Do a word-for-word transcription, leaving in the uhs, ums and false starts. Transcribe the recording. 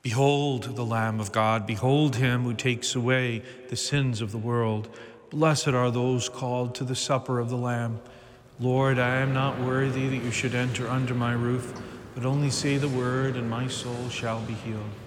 Behold the Lamb of God, behold him who takes away the sins of the world. Blessed are those called to the supper of the Lamb. Lord, I am not worthy that you should enter under my roof, but only say the word, and my soul shall be healed.